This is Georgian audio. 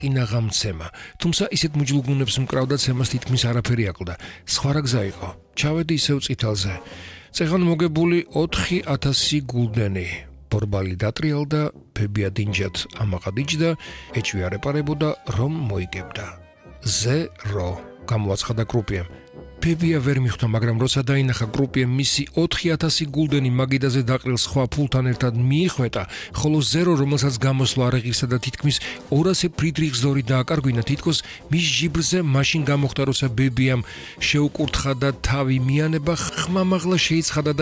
ყინაღამცემა, თუმცა ისეთ მუჯლუგუნებს მკრავდა ცემას თითქმის არაფერი აკლდა. სხვა რა გზა იყო. ჩავედი ისევ წითელზე. წეღან მოგებული 4000 გულდენი. ბორბალი დატრიალდა, ფებია დინჯად ამაყადიჯდა, ეჭვი არ ეპარებოდა, რომ მოიგებდა. ზერო, გამოაცხადა კრუპიემ. ფებია ვერ მიხვდა, მაგრამ როცა დაინახა კრუპიემ მისი 4000 გულდენი მაგიდაზე დაყრილ სხვა ფულთან ერთად მიიხვეტა, ხოლო ზერო, რომელსაც გამოსვლა არღირსა და თითქმის 200 ფრიდრიხს დორი დააკარგვინა, თითქოს მის ჯიბრზე მაშინ გამოხდა, როცა ბებიამ შეუკურთხა და თავი მიანება ხმამაღლა შეიცხადა და